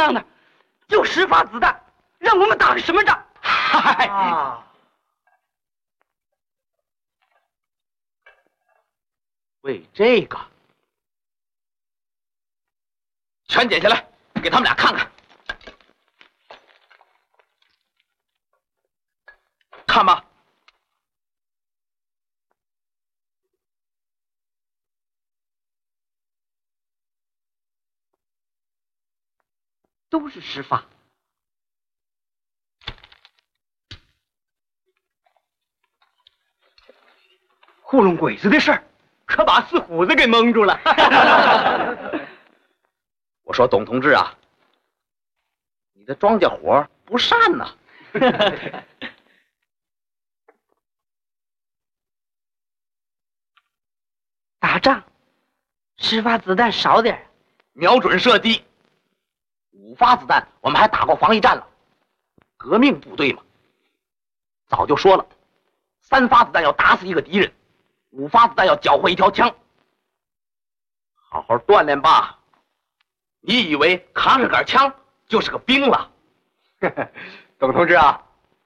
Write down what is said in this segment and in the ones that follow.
当的，就10发子弹，让我们打个什么仗？嗨、 为这个，全剪下来，给他们俩看看。看吧，都是10发。 糊弄鬼子的事儿，可把四虎子给蒙住了。 我说董同志啊，你的庄稼活不善呐。 打仗，10发子弹少点， 瞄准射击，5发子弹，我们还打过防疫战了。革命部队嘛，早就说了，3发子弹要打死一个敌人，5发子弹要缴获一条枪。好好锻炼吧。你以为扛着杆枪就是个兵了？ 董同志啊，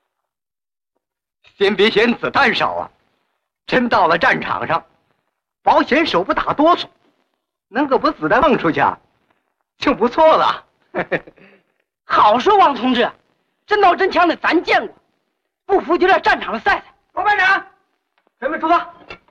先别嫌子弹少啊，真到了战场上，保险手不打哆嗦，能够把子弹放出去啊，就不错了。 好说，王同志，真刀真枪的咱见过，不服就在战场上赛赛。 罗班长，准备出发。